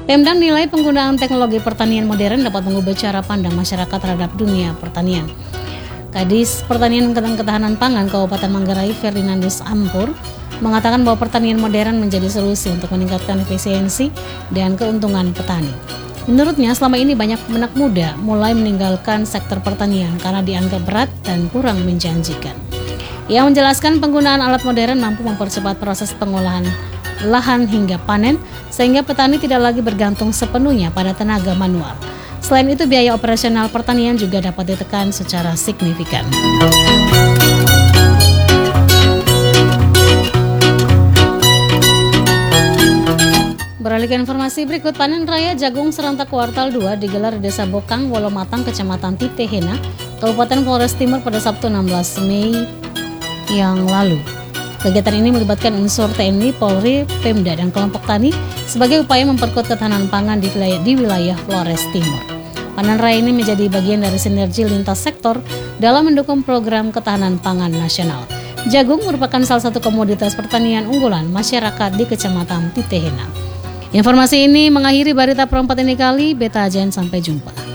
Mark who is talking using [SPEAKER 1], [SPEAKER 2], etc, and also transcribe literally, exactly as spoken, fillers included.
[SPEAKER 1] Pemda menilai penggunaan teknologi pertanian modern dapat mengubah cara pandang masyarakat terhadap dunia pertanian. Kadis Pertanian dan Ketahanan Pangan Kabupaten Manggarai Ferdinandus Ampur mengatakan bahwa pertanian modern menjadi solusi untuk meningkatkan efisiensi dan keuntungan petani. Menurutnya, selama ini banyak anak muda mulai meninggalkan sektor pertanian karena dianggap berat dan kurang menjanjikan. Ia menjelaskan penggunaan alat modern mampu mempercepat proses pengolahan lahan hingga panen, sehingga petani tidak lagi bergantung sepenuhnya pada tenaga manual. Selain itu, biaya operasional pertanian juga dapat ditekan secara signifikan. Beralih ke informasi berikut, panen raya jagung serentak kuartal dua digelar di Desa Bokang, Wolomatang, Kecamatan Titehena, Kabupaten Flores Timur pada Sabtu enam belas Mei yang lalu. Kegiatan ini melibatkan unsur T N I, Polri, Pemda, dan kelompok tani sebagai upaya memperkuat ketahanan pangan di wilayah, di wilayah Flores Timur. Panen raya ini menjadi bagian dari sinergi lintas sektor dalam mendukung program ketahanan pangan nasional. Jagung merupakan salah satu komoditas pertanian unggulan masyarakat di Kecamatan Titehena. Informasi ini mengakhiri berita perempat ini kali. Beta Ajen, sampai jumpa.